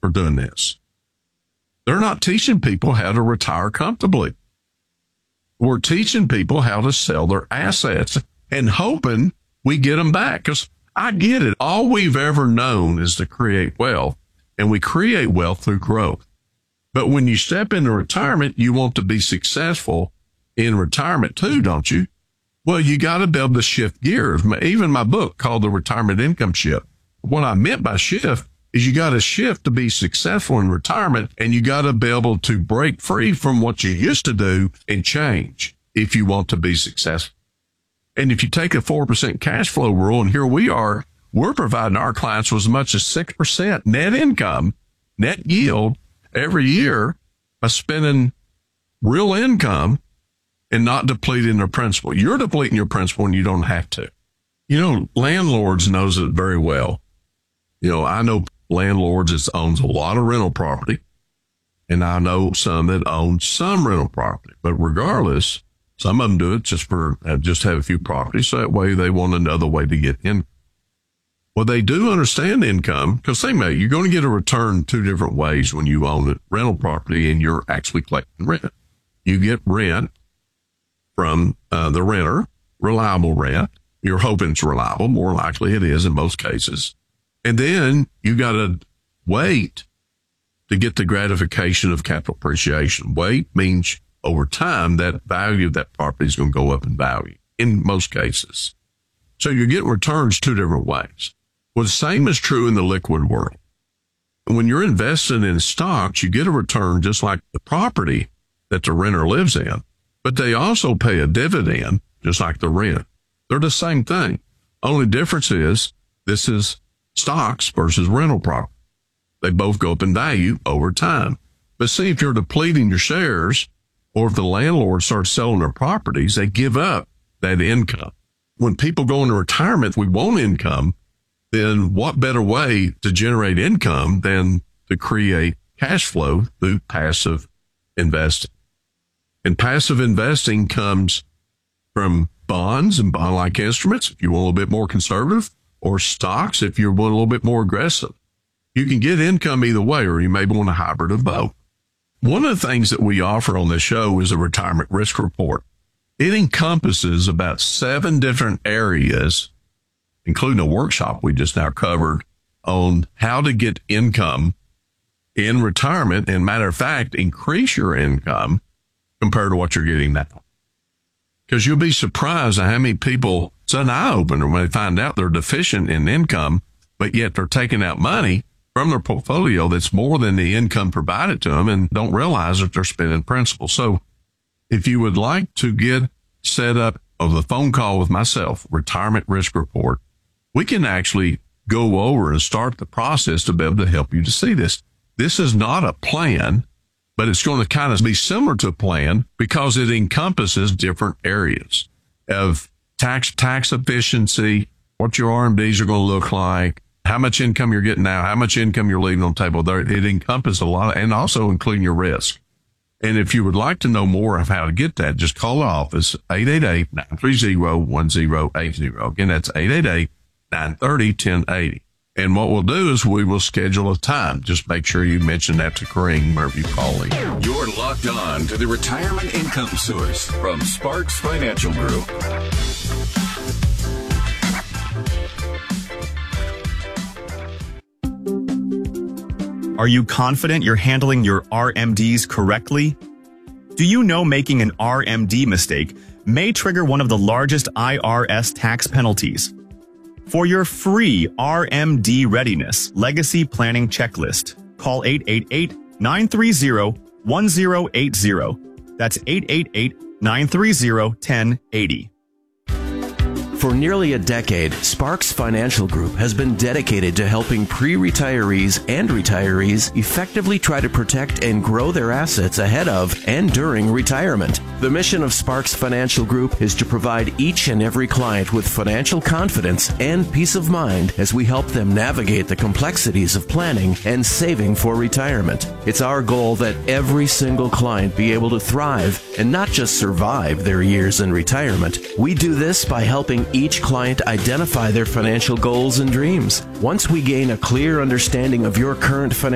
for doing this. They're not teaching people how to retire comfortably. We're teaching people how to sell their assets and hoping we get them back. Because I get it. All we've ever known is to create wealth, and we create wealth through growth. But when you step into retirement, you want to be successful in retirement too, don't you? Well, you got to be able to shift gears. Even my book called The Retirement Income Shift. What I meant by shift is you got to shift to be successful in retirement, and you got to be able to break free from what you used to do and change if you want to be successful. And if you take a 4% cash flow rule, and here we are, we're providing our clients with as much as 6% net income, net yield every year by spending real income and not depleting their principal. You're depleting your principal and you don't have to. You know, landlords knows it very well. You know, I know landlords that owns a lot of rental property, and I know some that own some rental property. But regardless, some of them do it just have a few properties, so that way they want another way to get in. Well, they do understand income, because you're going to get a return two different ways when you own a rental property and you're actually collecting rent. You get rent from the renter, reliable rent. You're hoping it's reliable. More likely it is in most cases. And then you got to wait to get the gratification of capital appreciation. Wait means over time that value of that property is going to go up in value in most cases. So you're getting returns two different ways. Well, the same is true in the liquid world. When you're investing in stocks, you get a return just like the property that the renter lives in, but they also pay a dividend just like the rent. They're the same thing. Only difference is this is stocks versus rental property. They both go up in value over time. But see, if you're depleting your shares, or if the landlord starts selling their properties, they give up that income. When people go into retirement, we want income, then what better way to generate income than to create cash flow through passive investing? And passive investing comes from bonds and bond-like instruments, if you want a little bit more conservative, or stocks, if you're a little bit more aggressive. You can get income either way, or you may want a hybrid of both. One of the things that we offer on this show is a retirement risk report. It encompasses about 7 different areas, including a workshop we just now covered on how to get income in retirement, and matter of fact, increase your income compared to what you're getting now. Because you'll be surprised at how many people, it's an eye-opener when they find out they're deficient in income, but yet they're taking out money from their portfolio that's more than the income provided to them and don't realize that they're spending principal. So if you would like to get set up of the phone call with myself, Retirement Risk Report, we can actually go over and start the process to be able to help you to see this. This is not a plan, but it's going to kind of be similar to a plan because it encompasses different areas of tax efficiency, what your RMDs are going to look like, how much income you're getting now, how much income you're leaving on the table. It encompasses a lot, and also including your risk. And if you would like to know more of how to get that, just call the office, 888-930-1080. Again, that's 888-930-1080. And what we'll do is we will schedule a time. Just make sure you mention that to Kareem whenever you call in. You're locked on to the Retirement Income Source from Sparks Financial Group. Are you confident you're handling your RMDs correctly? Do you know making an RMD mistake may trigger one of the largest IRS tax penalties? For your free RMD Readiness Legacy Planning Checklist, call 888-930-1080. That's 888-930-1080. For nearly a decade, Sparks Financial Group has been dedicated to helping pre-retirees and retirees effectively try to protect and grow their assets ahead of and during retirement. The mission of Sparks Financial Group is to provide each and every client with financial confidence and peace of mind as we help them navigate the complexities of planning and saving for retirement. It's our goal that every single client be able to thrive and not just survive their years in retirement. We do this by helping each client identify their financial goals and dreams. Once we gain a clear understanding of your current financial